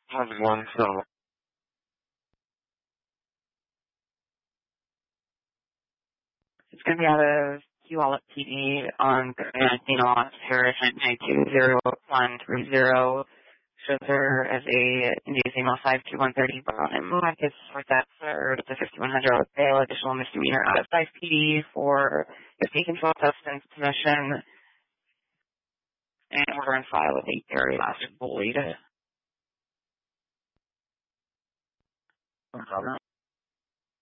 How's it going? So, It's going to be out of Q Wallet PD on St. Laurence Parish at 920-130. Shows her as a Indian female 52130 bottom. I guess for that, sir, it's a $5,100 bail, additional misdemeanor out of 5 PD for escape controlled substance possession, and order and file with 8 area last bullied. no problem.